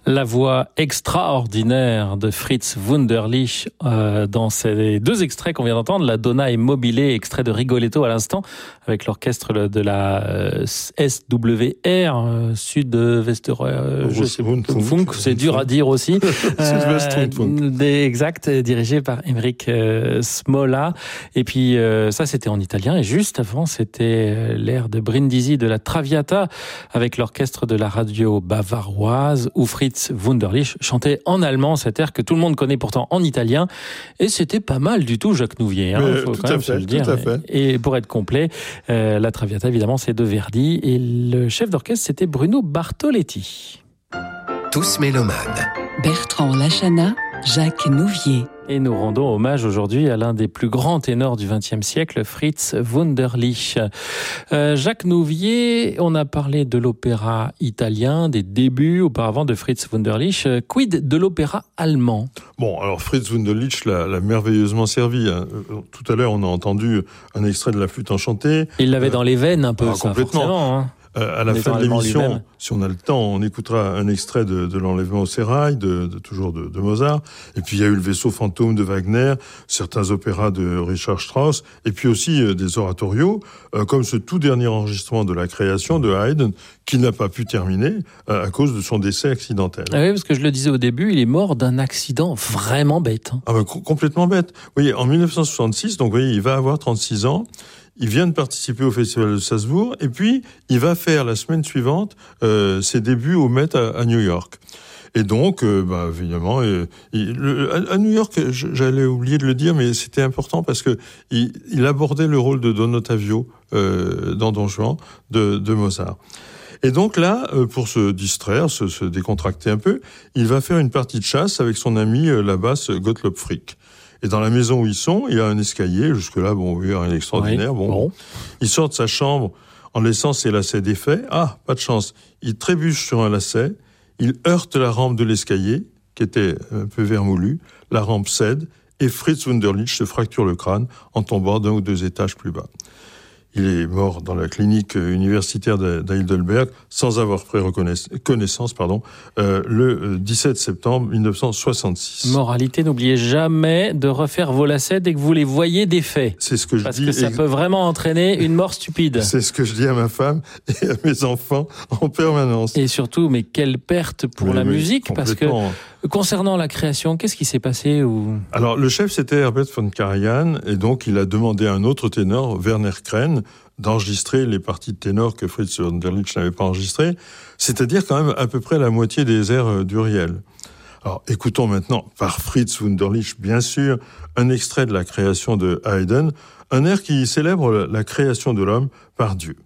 La voix extraordinaire de Fritz Wunderlich dans ces deux extraits qu'on vient d'entendre, la Donna et Mobile, extrait de Rigoletto à l'instant, avec l'orchestre de la SWR, Sud-Westerfunk, c'est dur à dire aussi. Exact, dirigé par Emeric Smola. Et puis ça, c'était en italien. Et juste avant, c'était l'air de Brindisi de la Traviata, avec l'orchestre de la radio bavaroise, où Fritz Wunderlich chantait en allemand cet air que tout le monde connaît pourtant en italien, et c'était pas mal du tout, Jacques Nouvier, faut quand même se le dire. Et pour être complet, la Traviata évidemment c'est de Verdi, et le chef d'orchestre c'était Bruno Bartoletti. Tous mélomanes. Bertrand Lachana, Jacques Nouvier. Et nous rendons hommage aujourd'hui à l'un des plus grands ténors du XXe siècle, Fritz Wunderlich. Jacques Nouvier, on a parlé de l'opéra italien, des débuts auparavant de Fritz Wunderlich. Quid de l'opéra allemand ? Bon, alors Fritz Wunderlich l'a merveilleusement servi. Tout à l'heure, on a entendu un extrait de La Flûte enchantée. Il l'avait dans les veines un peu, ça, complètement. Forcément. À la fin de l'émission, si on a le temps, on écoutera un extrait de l'Enlèvement au sérail, toujours de Mozart. Et puis il y a eu le Vaisseau fantôme de Wagner, certains opéras de Richard Strauss, et puis aussi des oratorios, comme ce tout dernier enregistrement de la création de Haydn, qu'il n'a pas pu terminer à cause de son décès accidentel. Ah oui, parce que je le disais au début, il est mort d'un accident vraiment bête. Ah bah, complètement bête. Vous voyez, en 1966, donc vous voyez, il va avoir 36 ans. Il vient de participer au Festival de Salzbourg, et puis il va faire la semaine suivante ses débuts au Met à New York. Et donc, évidemment, à New York, j'allais oublier de le dire, mais c'était important parce que il abordait le rôle de Don Ottavio dans Don Juan de Mozart. Et donc là, pour se distraire, se décontracter un peu, il va faire une partie de chasse avec son ami la basse Gottlob Frick. Et dans la maison où ils sont, il y a un escalier. Jusque-là, rien d'extraordinaire. Oui, bon. Il sort de sa chambre en laissant ses lacets défaits. Ah, pas de chance. Il trébuche sur un lacet. Il heurte la rampe de l'escalier, qui était un peu vermoulue. La rampe cède et Fritz Wunderlich se fracture le crâne en tombant d'un ou deux étages plus bas. Il est mort dans la clinique universitaire d'Heidelberg sans avoir pris connaissance le 17 septembre 1966. Moralité, n'oubliez jamais de refaire vos lacets dès que vous les voyez défaits. C'est ce que je dis. Parce que ça peut vraiment entraîner une mort stupide. C'est ce que je dis à ma femme et à mes enfants en permanence. Et surtout, mais quelle perte pour la musique, parce que concernant la création, qu'est-ce qui s'est passé Alors, le chef, c'était Herbert von Karajan, et donc il a demandé à un autre ténor, Werner Krenn, d'enregistrer les parties de ténor que Fritz Wunderlich n'avait pas enregistrées, c'est-à-dire quand même à peu près la moitié des airs d'Uriel. Alors, écoutons maintenant, par Fritz Wunderlich, bien sûr, un extrait de la création de Haydn, un air qui célèbre la création de l'homme par Dieu.